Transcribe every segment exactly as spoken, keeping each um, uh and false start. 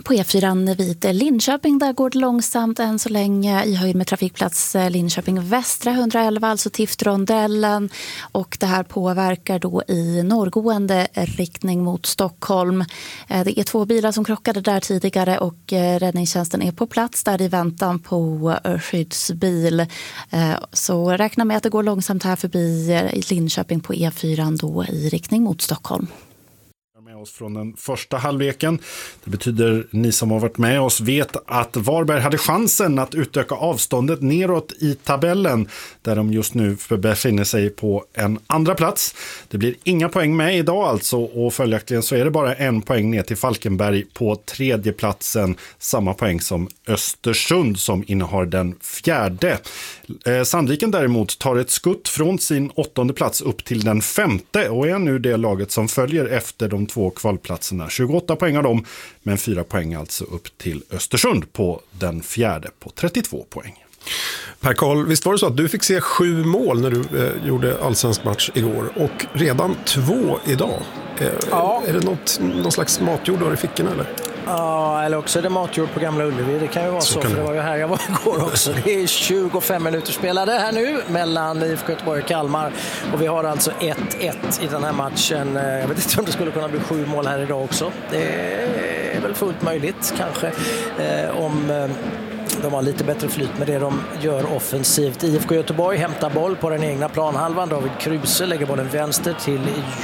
På E fyra vid Linköping, där går det långsamt än så länge i höjd med trafikplats Linköping Västra hundraelva, alltså Tiftrondellen, och det här påverkar då i norrgående riktning mot Stockholm. Det är två bilar som krockade där tidigare och räddningstjänsten är på plats där i väntan på skyddsbil. Så räkna med att det går långsamt här förbi Linköping på E fyra då i riktning mot Stockholm. Med oss från den första halvleken. Det betyder, ni som har varit med oss vet att Varberg hade chansen att utöka avståndet neråt i tabellen, där de just nu befinner sig på en andra plats. Det blir inga poäng med idag alltså, och följaktligen så är det bara en poäng ner till Falkenberg på tredje platsen. Samma poäng som Östersund som innehar den fjärde. Eh, Sandviken däremot tar ett skutt från sin åttonde plats upp till den femte och är nu det laget som följer efter de två kvalplatserna. tjugoåtta poäng av dem, men fyra poäng alltså upp till Östersund på den fjärde på trettiotvå poäng. Per-Karl, visst var det så att du fick se sju mål när du eh, gjorde allsvensk match igår och redan två idag? Eh, ja. Är det något, någon slags matjord du har i fickorna eller? Ja, eller också är det matjord på Gamla Ullevi. Det kan ju vara så, så för det. det var ju här jag var igår också. Det är tjugofem minuter spelade här nu mellan I F K Göteborg och Kalmar. Och vi har alltså ett ett i den här matchen. Jag vet inte om det skulle kunna bli sju mål här idag också. Det är väl fullt möjligt kanske. Eh, om... Eh, De har lite bättre flyt med det de gör offensivt. I F K Göteborg hämtar boll på den egna planhalvan. David Kruse lägger bollen vänster till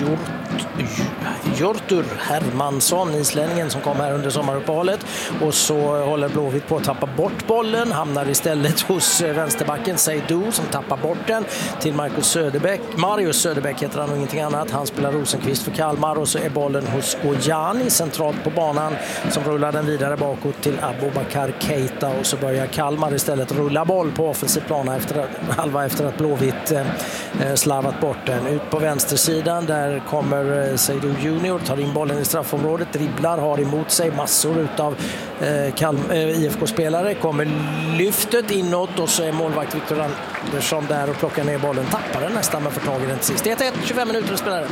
Hjortur Hermansson, islänningen som kom här under sommaruppehållet. Och så håller Blåvitt på att tappa bort bollen. Hamnar istället hos vänsterbacken Seydou som tappar bort den till Marcus Söderbäck. Marius Söderbäck heter han och ingenting annat. Han spelar Rosenqvist för Kalmar och så är bollen hos Ojani centralt på banan som rullar den vidare bakåt till Abubakar Keita och så börjar Kalmar istället rulla boll på offensiv plan efter att, halva efter att Blåvitt eh, slarvat bort den. Ut på vänstersidan där kommer eh, Seydou Junior, tar in bollen i straffområdet, dribblar, har emot sig massor utav eh, Kalm- eh, I F K-spelare, kommer lyftet inåt och så är målvakt Viktor Andersson där och plockar ner bollen, tappar den nästan men får tag i den till sist. ett ett, tjugofem minuter att spela.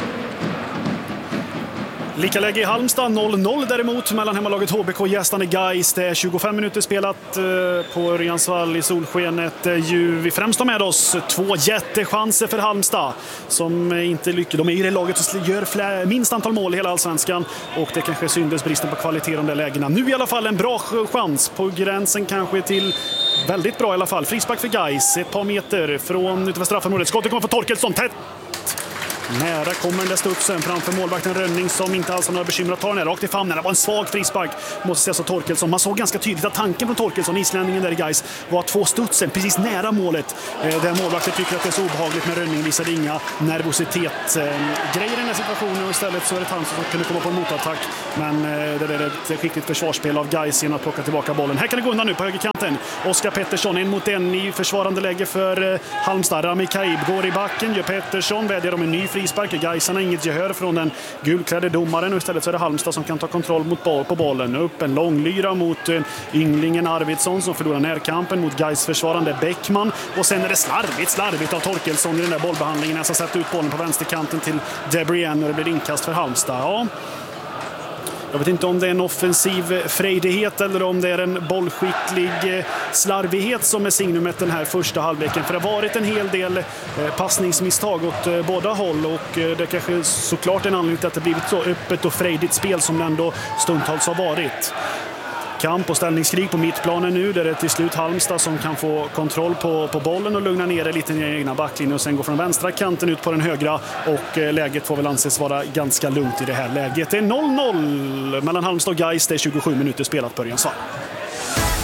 Lika läge i Halmstad, noll noll däremot mellan hemmalaget H B K och gästande Gais. Det är tjugofem minuter spelat på Örjansvall i solskenet. Vi främst har med oss två jättechanser för Halmstad som inte lyckas. De är i det laget som gör flera, minst antal mål i hela allsvenskan och det kanske syndes bristen på kvalitet i de där lägena. Nu i alla fall en bra chans på gränsen kanske till väldigt bra i alla fall. Frispark för Gais, ett par meter från utanför straffområdet. Skottet kommer från Torkelsson, tätt. Nära kommer den där studsen framför målvakten Rönning som inte alls har några bekymmer att ta den här rakt i famnen. Det var en svag frispark, måste sägas av Torkelsson. Man såg ganska tydligt att tanken från Torkelsson, islänningen där i Gais, var att få studsen precis nära målet. Där målvakten tycker att det är så obehagligt med Rönning, visade inga nervositet. Grejer i den här situationen och istället så är det Hansson som kunde komma på en motattack. Men det är ett skickligt försvarsspel av Gais genom att plocka tillbaka bollen. Här kan det gå undan nu på högerkanten. Oskar Pettersson en mot en i försvarande läge för Halmstad. Rami Kaib går i backen, gör Pettersson, vädjar om en ny frispark. Gaisarna inget gehör från den gulklädde domaren och istället så är det Halmstad som kan ta kontroll mot boll, på bollen. Upp en långlyra mot eh, ynglingen Arvidsson som förlorar närkampen mot Gais försvarande Bäckman och sen är det slarvigt, slarvigt av Torkelsson i den där bollbehandlingen. Nästan sätter ut bollen på vänsterkanten till Debrienne och det blir inkast för Halmstad. Ja. Jag vet inte om det är en offensiv frejdighet eller om det är en bollskicklig slarvighet som är signumet den här första halvleken. För det har varit en hel del passningsmisstag åt båda håll och det är kanske såklart en anledning till att det blivit så öppet och frejdigt spel som det ändå stundtals har varit. Kamp och ställningskrig på mittplanen nu där det är till slut Halmstad som kan få kontroll på, på bollen och lugna ner det lite i den egna backlinjen och sen gå från vänstra kanten ut på den högra och eh, läget får väl anses vara ganska lugnt i det här läget. Det är noll noll mellan Halmstad och Gais, det är tjugosju minuter spelat på Örjansvall.